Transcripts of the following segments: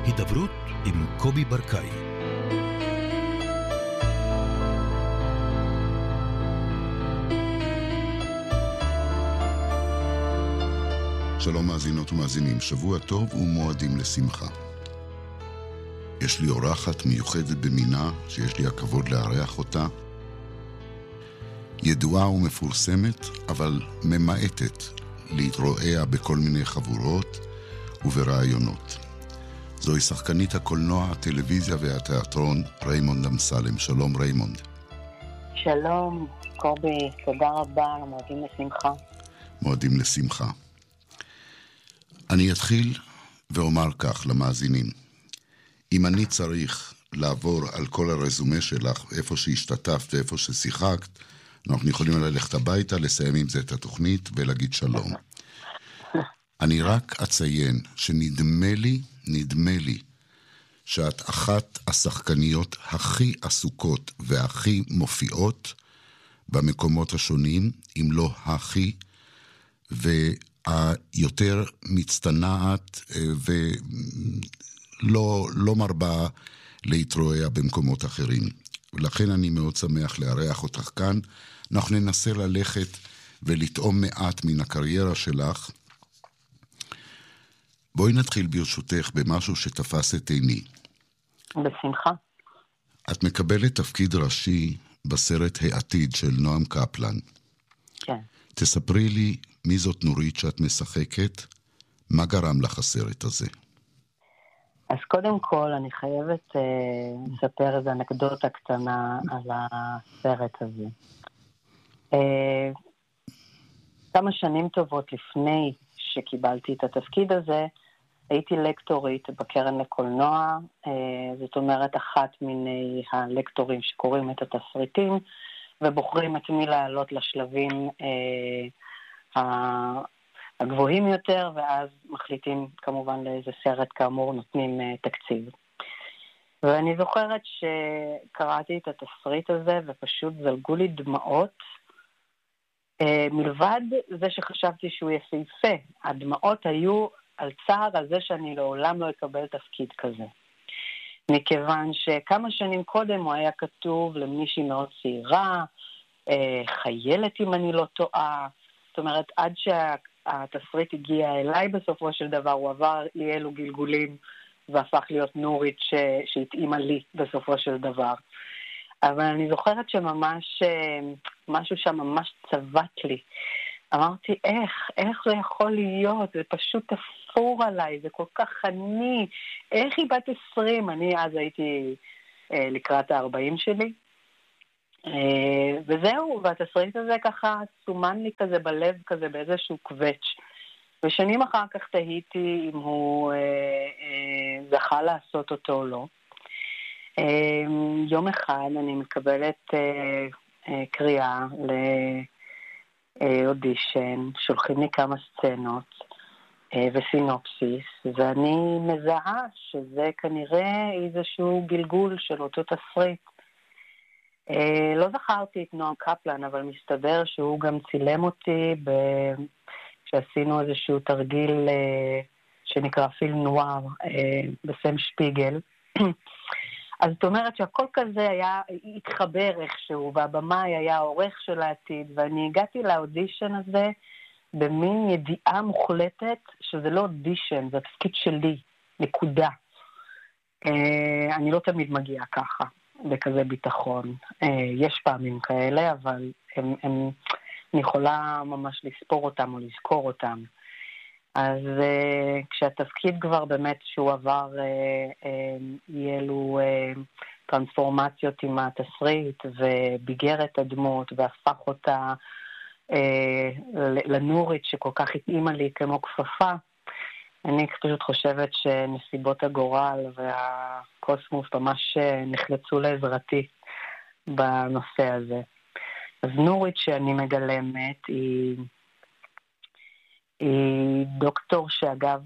הידברות עם קובי ברקאי. שלום מאזינות ומאזינים, שבוע טוב ומועדים לשמחה. יש לי אורחת מיוחדת במינה שיש לי הכבוד לארח אותה. ידועה ומפורסמת, אבל ממעטת להתרועע בכל מיני חבורות וברעיונות. זוהי שחקנית הקולנוע, הטלוויזיה והתיאטרון ריימונד אמסלם. שלום ריימונד. שלום קובי, תודה רבה על מועדים לשמחה. מועדים לשמחה. אני אתחיל ואומר כך למאזינים. אם אני צריך לעבור על כל הרזומה שלך, איפה שהשתתפת ואיפה ששיחקת, אנחנו יכולים ללכת הביתה, לסיים עם זה את התוכנית ולהגיד שלום. אני רק אציין שנדמה לי שאת אחת השחקניות הכי עסוקות והכי מופיעות במקומות השונים, אם לא הכי, והיותר מצטנעת ולא מרבה להתרועע במקומות אחרים. ולכן אני מאוד שמח לארח אותך כאן. אנחנו ננסה ללכת ולטעום מעט מן הקריירה שלך. בואי נתחיל ברשותך במשהו שתפס את עיני. בשמחה. את מקבלת תפקיד ראשי בסרט העתיד של נועם קפלן. כן. תספרי לי מי זאת נורית שאת משחקת, מה גרם לך הסרט הזה? אז קודם כל אני חייבת לספר איזו אנקדוטה קטנה על הסרט הזה. כמה שנים טובות לפני שקיבלתי את התפקיד הזה, הייתי לקטורית בקרן לקולנוע, זאת אומרת אחת מיני הלקטורים שקוראים את התסריטים, ובוחרים את מי לעלות לשלבים הגבוהים יותר, ואז מחליטים כמובן לאיזה סרט כאמור נותנים תקציב. ואני זוכרת שקראתי את התסריט הזה ופשוט זלגו לי דמעות, מלבד זה שחשבתי שהוא יפהפה. הדמעות היו על צער על זה שאני לעולם לא אקבל תפקיד כזה. מכיוון שכמה שנים קודם הוא היה כתוב למישהי מאוד צעירה, חיילת אם אני לא טועה. זאת אומרת, עד שהתסריט הגיע אליי בסופו של דבר, הוא עבר לי אלו גלגולים והפך להיות נורית שהתאימה לי בסופו של דבר. אבל אני זוכרת שממש משהו שם ממש צבט לי. אמרתי, איך זה יכול להיות? זה פשוט תפור עליי, זה כל כך אני. איך היא בת 20? אני אז הייתי לקראת ה-40 שלי. וזהו, והתסריט הזה ככה סומן לי כזה בלב כזה באיזשהו קווץ'. ושנים אחר כך תהיתי אם הוא זכה לעשות אותו או לא. יום אחד אני מקבלת קריאה לאודישן, שולחים לי כמה סצנות וסינופסיס, ואני מזהה שזה כנראה איזשהו גלגול של אותו תסריט. לא זכרתי את נועם קפלן, אבל מסתבר שהוא גם צילם אותי כשעשינו איזשהו תרגיל שנקרא פילם נואר בסם שפיגל. אז זאת אומרת שהכל כזה היה התחבר איכשהו, והבמאי היה העורך של העתיד, ואני הגעתי לאודישן הזה במין ידיעה מוחלטת שזה לא אודישן, זה התפקיד שלי, נקודה. אני לא תמיד מגיעה ככה, בכזה ביטחון. יש פעמים כאלה, אבל אני יכולה ממש לספור אותם או לזכור אותם. אז כשהתפקיד כבר באמת שהוא עבר יהיה לו טרנספורמציות עם התסריט וביגר את הדמות והפך אותה לנורית שכל כך התאימה לי כמו כפפה, אני פשוט חושבת שנסיבות הגורל והקוסמוס ממש נחלצו לעזרתי בנושא הזה. אז נורית שאני מגלמת היא דוקטור שאגב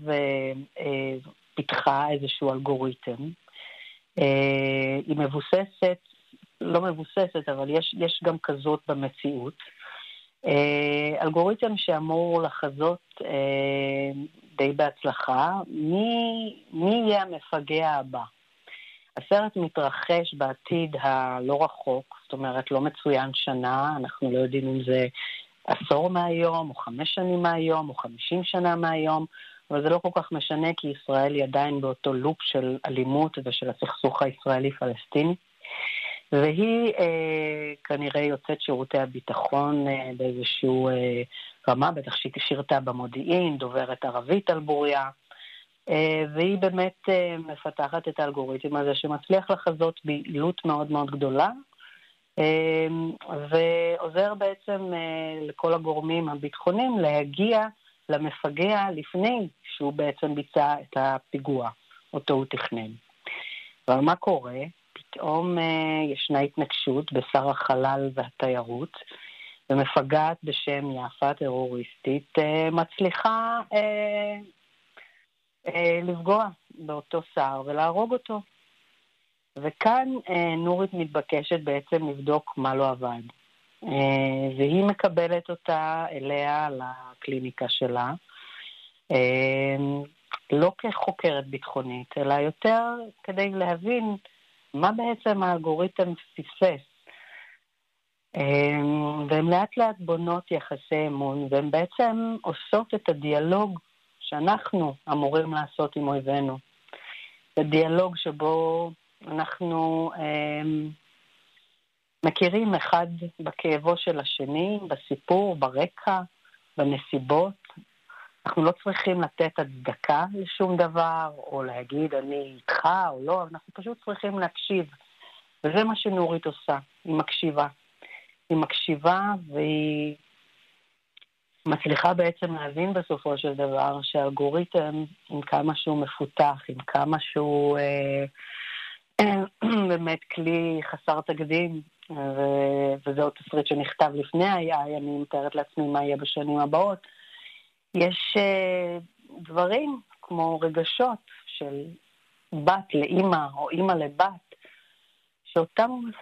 פיתחה איזשהו אלגוריתם. היא מבוססת, לא מבוססת, אבל יש גם כזאת במציאות. אלגוריתם שאמור לחזות די בהצלחה, מי יהיה המפגע הבא? הסרט מתרחש בעתיד הלא רחוק, זאת אומרת לא מצוין שנה, אנחנו לא יודעים אם זה עשור מהיום, או 5 שנים מהיום, או 50 שנה מהיום, אבל זה לא כל כך משנה, כי ישראל היא עדיין באותו לופ של אלימות ושל הסכסוך הישראלי-פלסטיני, והיא כנראה יוצאת שירותי הביטחון באיזשהו רמה, בטח שהיא שירתה במודיעין, דוברת ערבית על בוריה, והיא באמת מפתחת את האלגוריתם הזה שמצליח לחזות ביעילות מאוד מאוד גדולה, ועוזר בעצם לכל הגורמים הביטחוניים להגיע למפגע לפני שהוא בעצם ביצע את הפיגוע, אותו הוא תכנן. אבל מה קורה? פתאום ישנה התנגשות בשר החלל והתיירות, ומפגעת בשם יפה טרוריסטית מצליחה לפגוע באותו שר ולהרוג אותו. וכאן נורית מתבקשת בעצם לבדוק מה לא עבד. והיא מקבלת אותה אליה לקליניקה שלה, לא כחוקרת ביטחונית, אלא יותר כדי להבין מה בעצם האלגוריתם פספס. והן לאט לאט בונות יחסי אמון, והן בעצם עושות את הדיאלוג שאנחנו אמורים לעשות עם אויבינו. זה דיאלוג שבו אנחנו מכירים אחד בכאבו של השני, בסיפור, ברקע, בנסיבות. אנחנו לא צריכים לתת הצדקה לשום דבר, או להגיד אני איתך או לא, אנחנו פשוט צריכים להקשיב. וזה מה שנורית עושה, היא מקשיבה. היא מקשיבה והיא מצליחה בעצם להבין בסופו של דבר שהאלגוריתם, עם כמה שהוא מפותח, עם כמה שהוא באמת כלי חסר תקדים, וזהו תסריט שנכתב לפני אני מתארת לעצמי מה יהיה בשנים הבאות, יש דברים כמו רגשות של בת לאמא או אמא לבת, שאותם הוא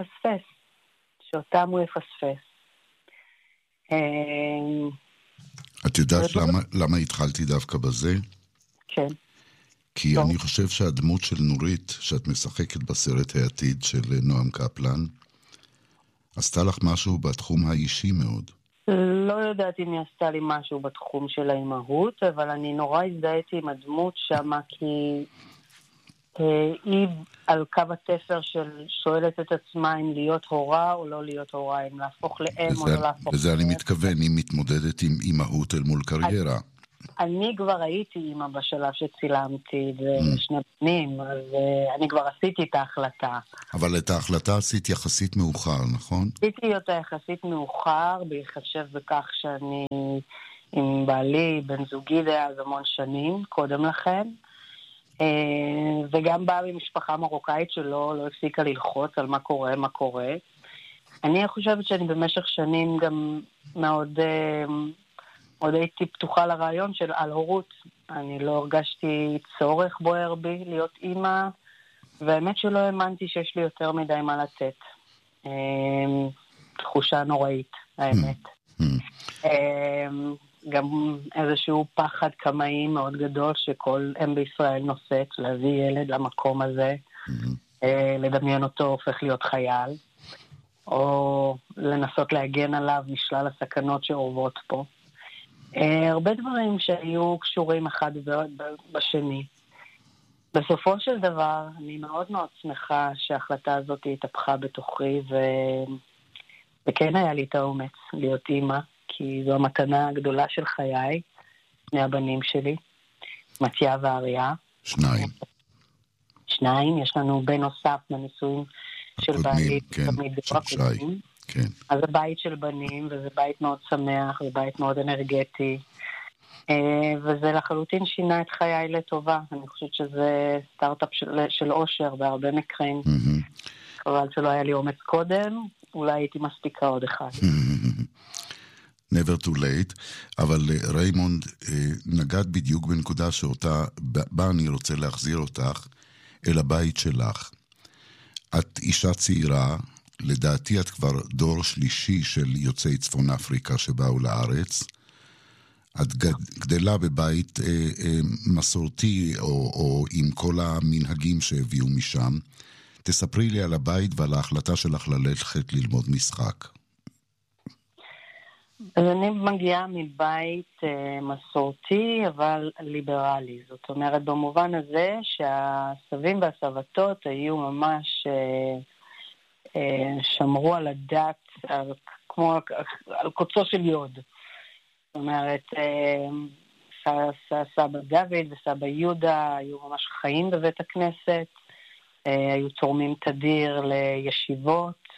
יפספס. את יודעת למה התחלתי דווקא בזה? כן. כי אני חושב שהדמות של נורית, שאת משחקת בסרט העתיד של נועם קפלן, עשתה לך משהו בתחום האישי מאוד. לא יודעת אם היא עשתה לי משהו בתחום של האימהות, אבל אני נורא הזדהיתי עם הדמות שמה, כי היא על קו התפר של שואלת את עצמה אם להיות הורה או לא להיות הורה, אם להפוך לאם או לא להפוך. וזה אני מתכוון, היא מתמודדת עם אימהות אל מול קריירה. אני כבר הייתי אימא בשלב שצילמתי, זה שני בנים, אז אני כבר עשיתי את ההחלטה. אבל את ההחלטה עשית יחסית מאוחר, נכון? עשיתי אותה יחסית מאוחר, בהתחשב בכך שאני עם בעלי, בן זוגי דאז המון שנים, קודם לכן, וגם באה ממשפחה מרוקאית שלא הפסיקה ללחוץ על מה קורה. אני חושבת שאני במשך שנים גם מאוד הייתי פתוחה לרעיון של על הורות. אני לא הרגשתי צורך בוער בי להיות אימא, והאמת שלא האמנתי שיש לי יותר מדי מה לתת. תחושה נוראית, האמת. גם איזשהו פחד קמאי מאוד גדול שכל אם בישראל נושאת, להביא ילד למקום הזה, לדמיין אותו הופך להיות חייל, או לנסות להגן עליו משלל הסכנות שאורבות פה. הרבה דברים שהיו קשורים אחד בשני. בסופו של דבר, אני מאוד מאוד שמחה שההחלטה הזאת התהפכה בתוכי, וכן היה לי את האומץ להיות אימא, כי זו המתנה הגדולה של חיי, שני הבנים שלי, מתיה ואריה. שניים, יש לנו בן נוסף בנישואים של בעלי, הקודמים. כן. אז זה בית של בנים, וזה בית מאוד שמח, זה בית מאוד אנרגטי, וזה לחלוטין שינה את חיי לטובה. אני חושבת שזה סטארט-אפ של אושר בהרבה מקרים. אבל שלא היה לי אומץ קודם, אולי הייתי מספיקה עוד אחד. never too late, אבל ריימונד, נגעת בדיוק בנקודה שאותה, בה אני רוצה להחזיר אותך אל הבית שלך. את אישה צעירה, לדעתי את כבר דור שלישי של יוצאי צפון אפריקה שבאו לארץ. את גדלה בבית מסורתי, או עם כל המנהגים שהביאו משם. תספרי לי על הבית ועל ההחלטה שלך ללכת ללמוד משחק. אז אני מגיעה מבית מסורתי, אבל ליברלי. זאת אומרת, במובן הזה שהסבים והסבתות היו ממש שמרו על הדת, כמו על קוצו של יוד. זאת אומרת, סבא דוד וסבא יהודה היו ממש חיים בבית הכנסת, היו תורמים תדיר לישיבות,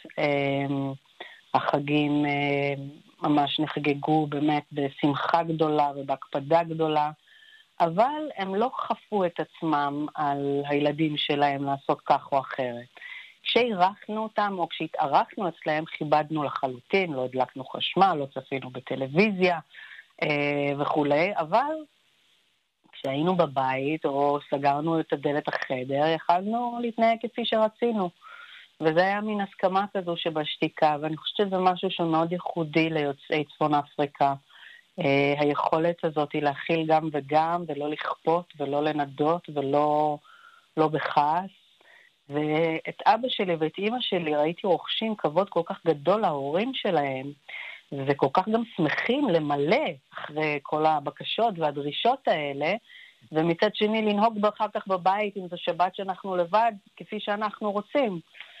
החגים ממש נחגגו באמת בשמחה גדולה ובהקפדה גדולה, אבל הם לא חפו את עצמם על הילדים שלהם לעשות כך או אחרת. כשהירחנו אותם או כשהתארחנו אצלהם כיבדנו לחלוטין, לא הדלקנו חשמל, לא צפינו בטלוויזיה וכולי, אבל כשהיינו בבית או סגרנו את הדלת החדר, יכלנו להתנהג כפי שרצינו. וזה היה מין הסכמה כזו שבשתיקה, ואני חושבת שזה משהו שמאוד ייחודי ליוצאי צפון אפריקה. היכולת הזאת היא להכיל גם וגם, ולא לכפות ולא לנדות ולא בכעס. ואת אבא שלי ואת אמא שלי ראיתי רוכשים כבוד כל כך גדול להורים שלהם, וכל כך גם שמחים למלא אחרי כל הבקשות והדרישות האלה, ומצד שני לנהוג אחר כך בבית אם זה שבת שאנחנו לבד, כפי שאנחנו רוצים.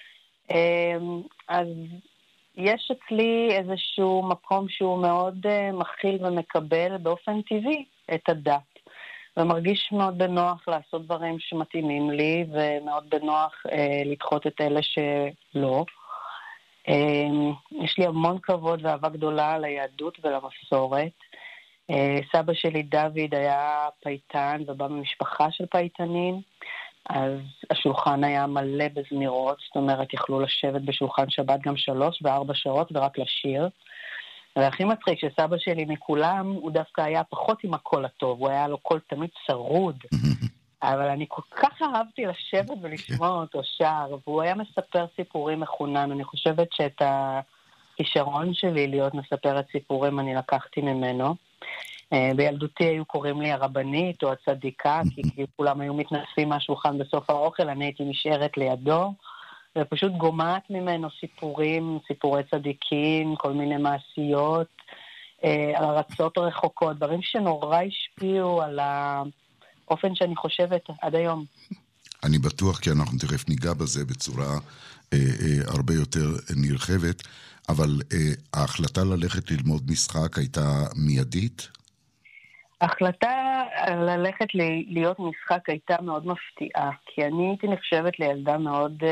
אז יש אצלי איזשהו מקום שהוא מאוד מכיל ומקבל באופן טבעי את הדת. ומרגיש מאוד בנוח לעשות דברים שמתאימים לי, ומאוד בנוח לדחות את אלה שלא. יש לי המון כבוד ואהבה גדולה ליהדות ולמסורת. סבא שלי דוד היה פייטן ובא ממשפחה של פייטנים, אז השולחן היה מלא בזמירות, זאת אומרת יכלו לשבת בשולחן שבת גם 3 ו4 שעות ורק לשיר. והכי מצחיק שסבא שלי מכולם, הוא דווקא היה פחות עם הקול הטוב, הוא היה לו קול תמיד צרוד, אבל אני כל כך אהבתי לשבת ולשמוע אותו שר, והוא היה מספר סיפורים מחונן. אני חושבת שאת הכישרון שלי להיות מספרת סיפורים אני לקחתי ממנו. בילדותי היו קוראים לי הרבנית או הצדיקה, כי כולם היו מתנסים מהשולחן בסוף האוכל, אני הייתי נשארת לידו, ופשוט גומעת ממנו סיפורי צדיקים, כל מיני מעשיות, על הרצות רחוקות, דברים שנורא השפיעו על האופן שאני חושבת עד היום. אני בטוח, כי אנחנו תכף ניגע בזה בצורה הרבה יותר נרחבת, אבל ההחלטה ללכת ללמוד משחק הייתה מיידית? ההחלטה ללכת להיות משחק הייתה מאוד מפתיעה, כי אני הייתי נחשבת לילדה מאוד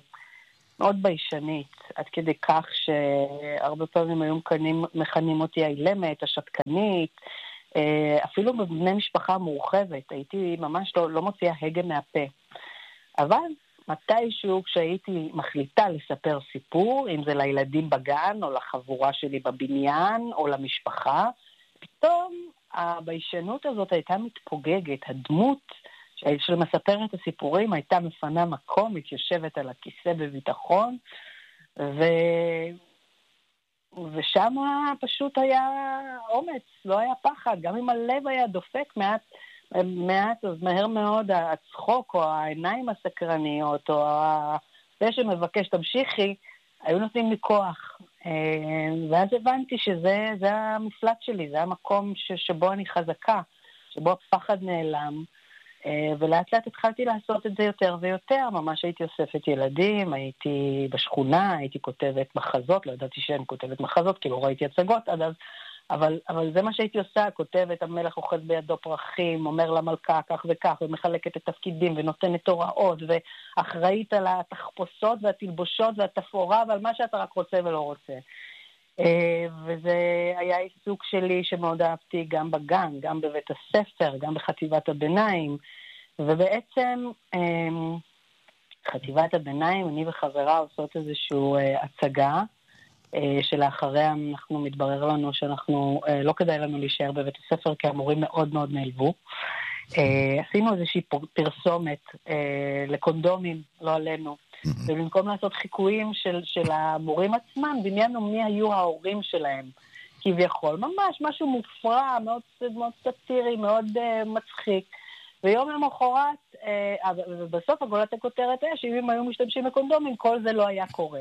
ביישנית, עד כדי כך שהרבה פעמים היו מכנים אותי האילמת, השתקנית, אפילו בבני משפחה מורחבת, הייתי ממש לא מוציאה הגה מהפה. אבל מתישהו כשהייתי מחליטה לספר סיפור, אם זה לילדים בגן או לחבורה שלי בבניין או למשפחה, פתאום הביישנות הזאת הייתה מתפוגגת, הדמות של מספר את הסיפורים הייתה מפנה מקום, מתיישבת על הכיסא בביטחון, ושם פשוט היה אומץ, לא היה פחד, גם אם הלב היה דופק מעט, אז מהר מאוד הצחוק או העיניים הסקרניות, או זה שמבקש תמשיכי, היו נותנים לי כוח. ואז הבנתי שזה המפלט שלי, זה המקום שבו אני חזקה, שבו הפחד נעלם, ולאט לאט התחלתי לעשות את זה יותר ויותר. ממש הייתי אוספת ילדים, הייתי בשכונה, הייתי כותבת מחזות, לא ידעתי שאני כותבת מחזות, כי לא ראיתי הצגות עד אז, אבל זה מה שהייתי עושה, כותבת, המלך אוחז בידו פרחים, אומר למלכה כך וכך, ומחלקת את תפקידים, ונותנת הוראות, ואחראית על התחפושות והתלבושות והתפאורה, ועל מה שאתה רק רוצה ולא רוצה. וזה היה עיסוק שלי שמאוד אהבתי גם בגן, גם בבית הספר, גם בחטיבת הביניים, ובעצם חטיבת הביניים, אני וחברה עושות איזשהו הצגה, שלאחריה אנחנו מתברר לנו שאנחנו, לא כדאי לנו להישאר בבית הספר, כי המורים מאוד מאוד נעלבו. עשינו איזושהי פרסומת לקונדומים, לא עלינו, ובמקום לעשות חיקויים של המורים עצמם, דמיינו מי היו ההורים שלהם, כביכול, ממש משהו מופרע, מאוד, מאוד סטירי, מאוד מצחיק. ויום למחרת, ובסוף הגולת הכותרת היה שאם הם היו משתמשים בקונדומים, כל זה לא היה קורה.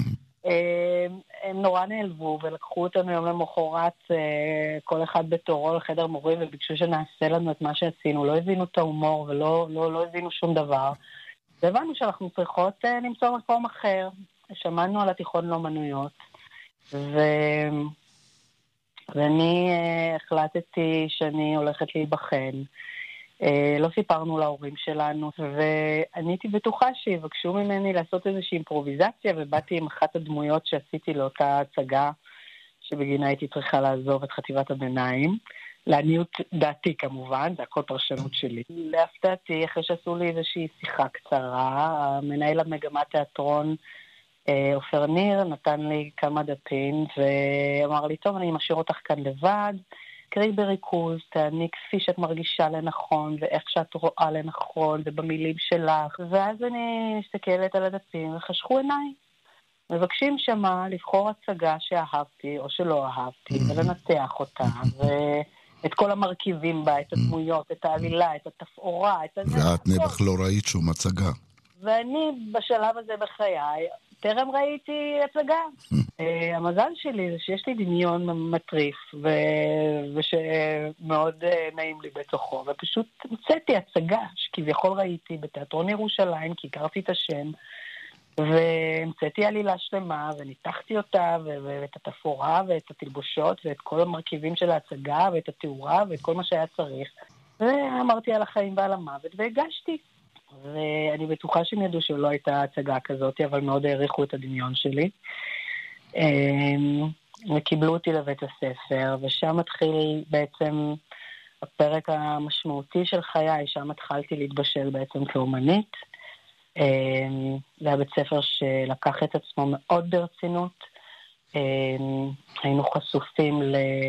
הם נורא נעלבו ולקחו אותנו יום למחרת, כל אחד בתורו לחדר מורים, וביקשו שנעשה לנו את מה שעשינו. לא הבינו את ההומור ולא הבינו שום דבר. והבנו שאנחנו צריכות למצוא מקום אחר. שמענו על התיכון לאומנויות, ואני החלטתי שאני הולכת להיבחן. לא סיפרנו להורים שלנו, ואני הייתי בטוחה שיבקשו ממני לעשות איזושהי אימפרוביזציה, ובאתי עם אחת הדמויות שעשיתי לאותה הצגה, שבגינה הייתי צריכה לעזוב את חטיבת הביניים. לעניות דעתי כמובן, זה הכל פרשנות שלי. להפתעתי, אחרי שעשו לי איזושהי שיחה קצרה, המנהל המגמת תיאטרון, אופר ניר, נתן לי כמה דפים, ואמר לי, טוב, אני משאיר אותך כאן לבד, קראי בריכוז, תעני כפי שאת מרגישה לנכון, ואיך שאת רואה לנכון, ובמילים שלך. ואז אני מסתכלת על הדפים, וחשכו עיניי. מבקשים שמה לבחור הצגה שאהבתי, או שלא אהבתי, ולנתח אותה, ואת כל המרכיבים בה, את הדמויות, את העלילה, את התפאורה, את הזה. ואת נבח לא ראית שום הצגה. ואני בשלב הזה בחיי, טרם ראיתי הצגה. המזל שלי זה שיש לי דמיון מטריף, ושמאוד נעים לי בתוכו, ופשוט מצאתי הצגה שכביכול ראיתי בתיאטרון ירושלים, כי הכרתי את השם, והמצאתי עלילה שלמה, וניתחתי אותה, ואת התפאורה, ואת התלבושות, ואת כל המרכיבים של ההצגה, ואת התאורה, ואת כל מה שהיה צריך, ואמרתי על החיים ועל המוות, והגשתי. ואני בטוחה שהם ידעו שלא הייתה הצגה כזאת, אבל מאוד העריכו את הדמיון שלי. וקיבלו אותי לבית הספר, ושם התחיל בעצם הפרק המשמעותי של חיי, שם התחלתי להתבשל בעצם כאומנית. זה היה בית ספר שלקח את עצמו מאוד ברצינות. היינו חשופים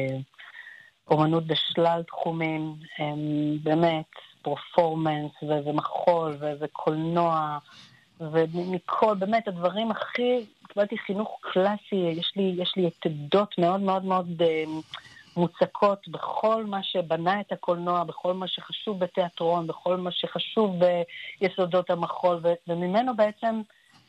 לאומנות בשלל תחומים, באמת, פרפורמנס ומחול וקולנוע, ומכל, באמת, הדברים הכי, קיבלתי חינוך קלאסי, יש לי עתדות מאוד מאוד מאוד מוצקות בכל מה שבנה את הקולנוע, בכל מה שחשוב בתיאטרון, בכל מה שחשוב ביסודות המחול, וממנו בעצם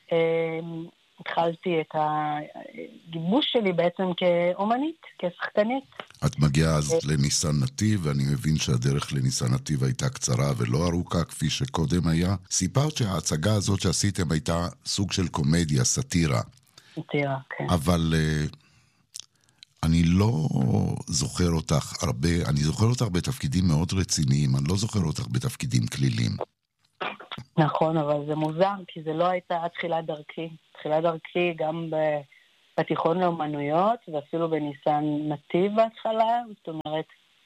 התחלתי את הגיבוש שלי בעצם כאומנית, כשחקנית. את מגיעה אז לניסן נתיב, ואני מבין שהדרך לניסן נתיב הייתה קצרה ולא ארוכה כפי שקודם היה. סיפרת שההצגה הזאת שעשיתם הייתה סוג של קומדיה, סאטירה. סאטירה, כן. אבל אני לא זוכר אותך הרבה, אני זוכר אותך בתפקידים מאוד רציניים, אני לא זוכר אותך בתפקידים כלילים. נכון, אבל זה מוזר, כי זה לא הייתה תחילת דרכי. תחילת דרכי גם בתיכון לאומנויות, ואפילו בניסן נתיב בהתחלה. זאת אומרת,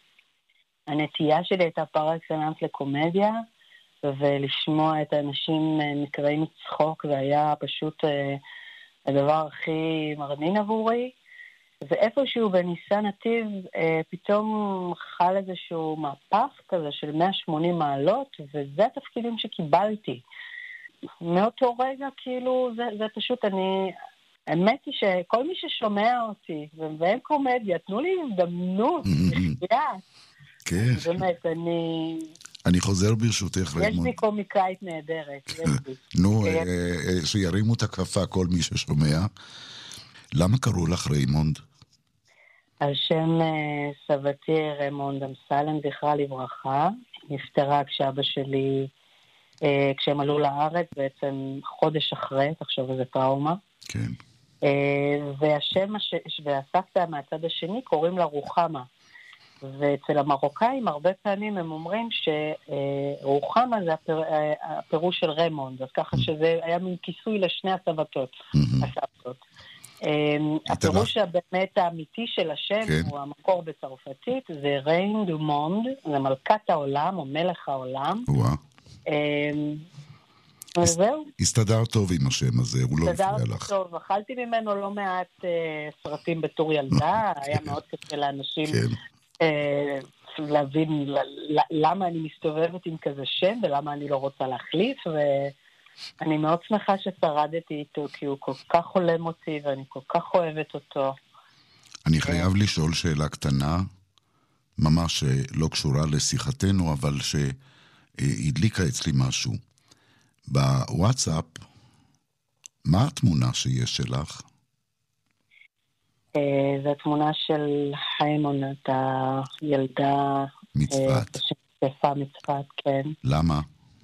הנטייה שלי הייתה פר אקסלנס לקומדיה, ולשמוע את האנשים נקראים מצחוק, זה היה פשוט הדבר הכי מרנין עבורי. ואיפשהו בניסן נתיב פתאום חל איזשהו מהפך כזה של 180 מעלות, וזה התפקידים שקיבלתי. מאותו רגע כאילו זה פשוט האמת היא שכל מי ששומע אותי והם קומדיה, תנו לי הזדמנות, כן. באמת, אני חוזר ברשותך יש לי קומיקאית נהדרת. נו, שירימו את הכפפה כל מי ששומע. למה קראו לך ריימונד? על שם סבתי ריימונד אמסלם, זכרה לברכה. נפטרה כשאבא שלי, כשהם עלו לארץ, בעצם חודש אחרי, תחשוב איזה טראומה. כן. והשם והסבתא מהצד השני קוראים לה רוחמה. ואצל המרוקאים הרבה פעמים הם אומרים שרוחמה זה הפירוש של ריימונד, אז ככה שזה היה מין כיסוי לשני הסבתות. הפירוש הבאמת האמיתי של השם הוא המקור בצרפתית, זה ריין דו מונד, זה מלכת העולם או מלך העולם. וזהו. הסתדר טוב עם השם הזה, הוא לא הפריע לך. הסתדר טוב, אכלתי ממנו לא מעט סרטים בתור ילדה, היה מאוד קשה לאנשים להבין למה אני מסתובבת עם כזה שם ולמה אני לא רוצה להחליף, ואני מאוד שמחה ששרדתי איתו, כי הוא כל כך הולם אותי ואני כל כך אוהבת אותו. אני חייב לשאול שאלה קטנה, ממש לא קשורה לשיחתנו, אבל שהדליקה אצלי משהו. בוואטסאפ, מה התמונה שיש שלך? זו התמונה של חיימונת, הילדה... מצפת. שנחטפה מצפת, כן. למה?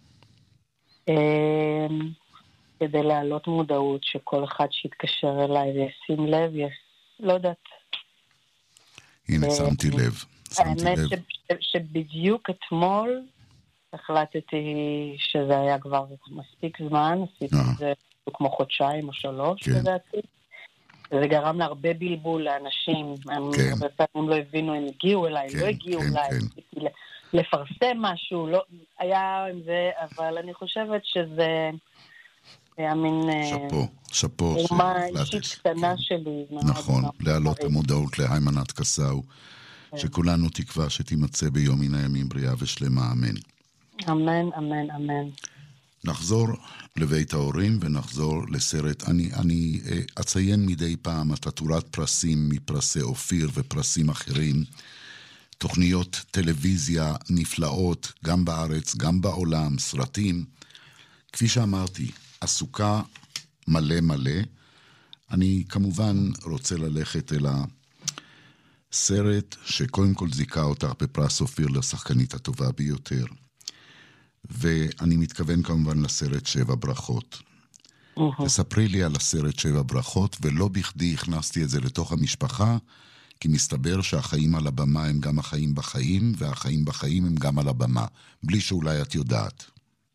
כדי להעלות מודעות שכל אחד שיתקשר אליי וישים לב, לא יודעת. הנה, שמתי לב. האמת שבדיוק אתמול החלטתי שזה היה כבר מספיק זמן, עשיתי את זה כמו חודשיים או 3, לדעתי. זה גרם להרבה בלבול לאנשים, הרבה פעמים לא הבינו, הם הגיעו אליי, לא הגיעו אליי, לפרסם משהו, לא, היה עם זה, אבל אני חושבת שזה היה מין... שפו, דוגמה אישית קטנה שלי. נכון, להעלות המודעות להיימנת קסאו, שכולנו תקווה שתימצא ביום מן הימים בריאה ושלמה, אמן. אמן, אמן, אמן. נחזור לבית ההורים ונחזור לסרט. אני אציין מדי פעם את עטורת פרסים מפרסי אופיר ופרסים אחרים, תוכניות טלוויזיה נפלאות, גם בארץ, גם בעולם, סרטים. כפי שאמרתי, עסוקה מלא מלא. אני כמובן רוצה ללכת אל הסרט שקודם כל זיכה אותך בפרס אופיר לשחקנית הטובה ביותר. ואני מתכוון כמובן לסרט 7 ברכות. תספרי לי על הסרט 7 ברכות, ולא בכדי הכנסתי את זה לתוך המשפחה, כי מסתבר שהחיים על הבמה הם גם החיים בחיים, והחיים בחיים הם גם על הבמה, בלי שאולי את יודעת.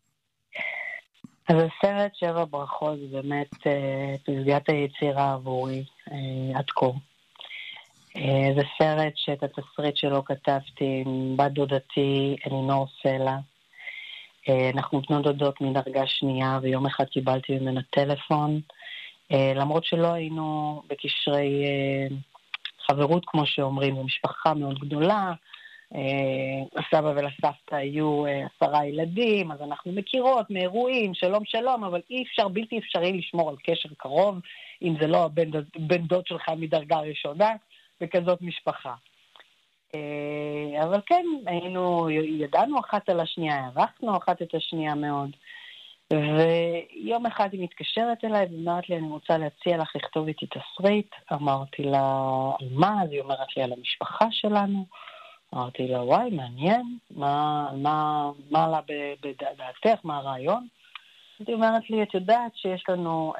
אז הסרט 7 ברכות זה באמת פסגת היצירה עבורי עד כה. זה סרט שאת התסריט שלו כתבתי עם בת דודתי אלינור סלע. אנחנו בנות דודות מדרגה שנייה, ויום אחד קיבלתי ממנה טלפון, למרות שלא היינו בקשרי חברות, כמו שאומרים, במשפחה מאוד גדולה. הסבא ולסבתא היו 10 ילדים, אז אנחנו מכירות מאירועים, שלום שלום, אבל בלתי אפשרי לשמור על קשר קרוב, אם זה לא בן דוד שלך מדרגה ראשונה, בכזאת משפחה. אבל כן, ידענו אחת על השנייה, הערכנו אחת את השנייה מאוד. ויום אחד היא מתקשרת אליי ואומרת לי, אני רוצה להציע לך לכתוב איתי תסריט. אמרתי לה, על מה? אז היא אומרת לי, על המשפחה שלנו. אמרתי לה, וואי, מעניין, מה עלה בדעתך, מה הרעיון? היא אומרת לי, את יודעת שיש לנו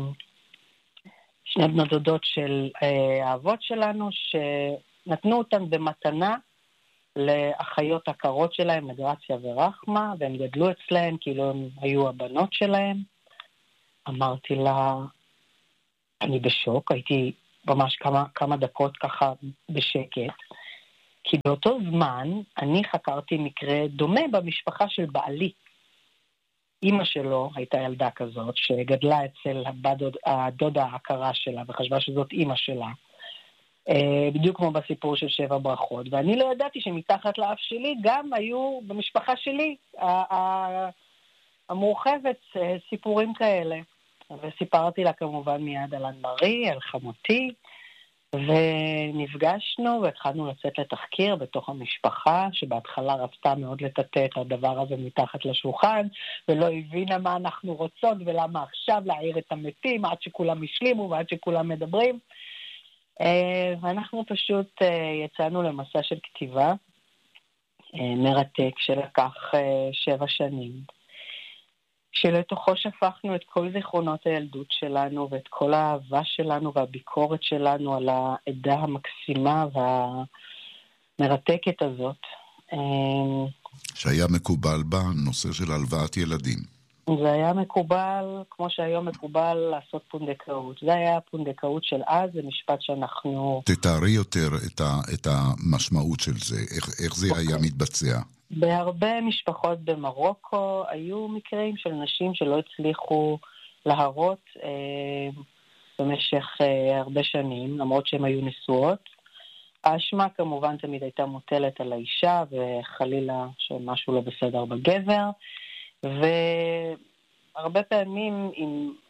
2 בנות דודות של האבות שלנו, שנתנו אותן במתנה לאחיות הקרות שלהם, לגרציה ורחמה, והם גדלו אצלהם, כאילו הם היו הבנות שלהם. אמרתי לה, אני בשוק, הייתי ממש כמה דקות ככה בשקט, כי באותו זמן אני חקרתי מקרה דומה במשפחה של בעלי. אמא שלו הייתה ילדה כזאת, שגדלה אצל הדודה ההכרה שלה, וחשבה שזאת אמא שלה. בדיוק כמו בסיפור של 7 ברכות, ואני לא ידעתי שמתחת לאף שלי גם היו במשפחה שלי המורחבת סיפורים כאלה. וסיפרתי לה כמובן מיד על אנמרי, על חמותי, ונפגשנו והתחלנו לצאת לתחקיר בתוך המשפחה, שבהתחלה רצתה מאוד לטטא את הדבר הזה מתחת לשולחן, ולא הבינה מה אנחנו רוצות ולמה עכשיו להעיר את המתים עד שכולם השלימו ועד שכולם מדברים. ואנחנו פשוט יצאנו למסע של כתיבה מרתק שלקח 7 שנים, שלתוכו שפכנו את כל זיכרונות הילדות שלנו ואת כל האהבה שלנו והביקורת שלנו על העדה המקסימה והמרתקת הזאת. שהיה מקובל בנושא של הלוואת ילדים. זה היה מקובל, כמו שהיום מקובל לעשות פונדקאות. זה היה הפונדקאות של אז, זה משפט שאנחנו... תתארי יותר את המשמעות של זה, איך זה היה מתבצע. בהרבה משפחות במרוקו היו מקרים של נשים שלא הצליחו להרות במשך הרבה שנים, למרות שהן היו נשואות. האשמה כמובן תמיד הייתה מוטלת על האישה, וחלילה שמשהו לא בסדר בגבר. והרבה פעמים אם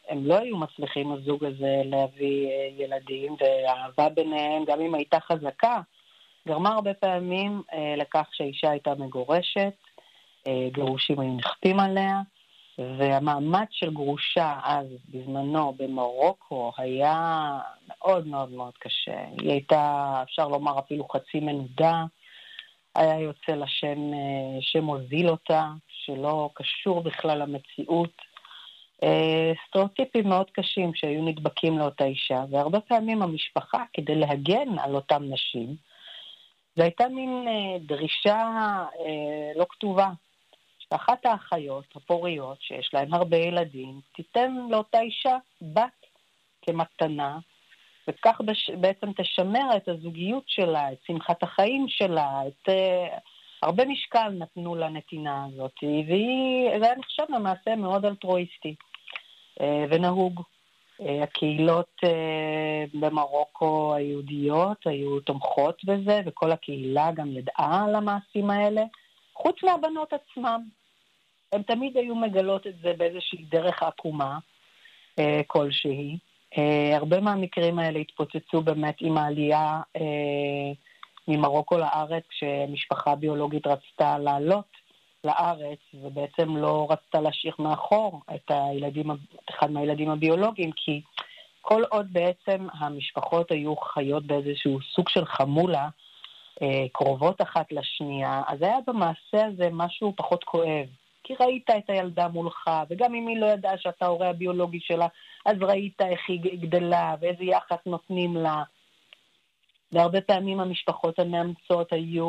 הם לא היו מצליחים הזוג הזה להביא ילדים, והאהבה ביניהם, גם אם הייתה חזקה, גרמה הרבה פעמים לכך שהאישה הייתה מגורשת, גרושים היו נכפים עליה, והמעמד של גרושה אז בזמנו במרוקו היה מאוד מאוד מאוד קשה. היא הייתה, אפשר לומר, אפילו חצי מנודה, היה יוצא לשם שמוזיל אותה, שלא קשור בכלל למציאות. סטריאוטיפים מאוד קשים שהיו נדבקים לאותה אישה, והרבה פעמים המשפחה, כדי להגן על אותם נשים, זו הייתה מין דרישה לא כתובה, שאחת האחיות הפוריות שיש להן הרבה ילדים, תיתן לאותה אישה בת כמתנה, וכך בעצם תשמר את הזוגיות שלה, את שמחת החיים שלה, הרבה משקל נתנו לנתינה הזאת, וזה היה נחשב למעשה מאוד אלטרואיסטי ונהוג. הקהילות במרוקו היהודיות היו תומכות בזה, וכל הקהילה גם ידעה על המעשים האלה, חוץ מהבנות עצמם. הן תמיד היו מגלות את זה באיזושהי דרך עקומה כלשהי. הרבה מהמקרים האלה התפוצצו באמת עם העלייה ממרוקו לארץ, כשמשפחה ביולוגית רצתה לעלות לארץ, ובעצם לא רצתה להשאיר מאחור את אחד מהילדים הביולוגיים, כי כל עוד בעצם המשפחות היו חיות באיזשהו סוג של חמולה, קרובות אחת לשנייה, אז היה במעשה הזה משהו פחות כואב. כי ראית את הילדה מולך, וגם אם היא לא ידעה שאתה ההורה הביולוגי שלה, אז ראית איך היא גדלה, ואיזה יחס נותנים לה. והרבה פעמים המשפחות המאמצות היו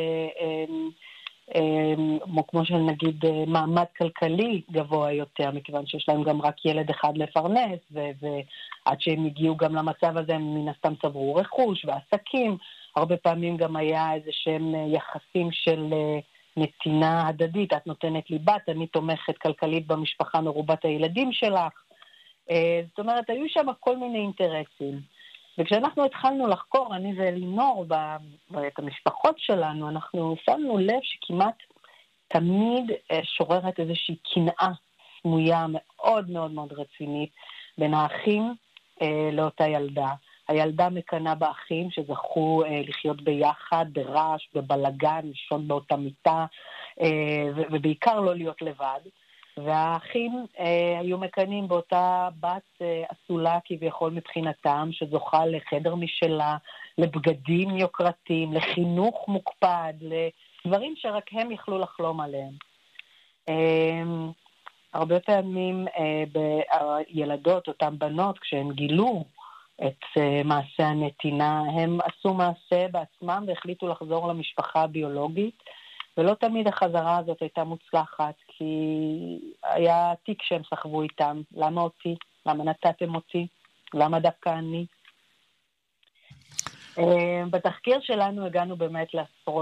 כמו שנגיד מעמד כלכלי גבוה יותר, מכיוון שיש להם גם רק ילד אחד לפרנס, ועד שהם הגיעו גם למצב הזה, הם מן הסתם צברו רכוש ועסקים. הרבה פעמים גם היה איזה שהם יחסים של נתינה הדדית, את נותנת לי בת, אני תומכת כלכלית במשפחה מרובת הילדים שלך. זאת אומרת, היו שם כל מיני אינטרסים. וכשאנחנו התחלנו לחקור, אני ואלינור, את המשפחות שלנו, אנחנו שמנו לב שכמעט תמיד שוררת איזושהי קנאה סמויה מאוד מאוד מאוד רצינית בין האחים לאותה ילדה. הילדה מקנה באחים שזכו לחיות ביחד, ברעש, בבלגן, לישון באותה מיטה, ובעיקר לא להיות לבד. והאחים היו מקנים באותה בת אסולה כביכול מבחינתם, שזוכה לחדר משלה, לבגדים יוקרתיים, לחינוך מוקפד, לדברים שרק הם יכלו לחלום עליהם. הרבה פעמים בילדות, אותן בנות, כשהן גילו את מעשה הנתינה, הם עשו מעשה בעצמם והחליטו לחזור למשפחה הביולוגית, ולא תמיד החזרה הזאת הייתה מוצלחת, כי היה תיק שהם סחבו איתם. למה אותי? למה נתתם אותי? למה דווקא אני? בתחקיר שלנו הגענו באמת לעשרות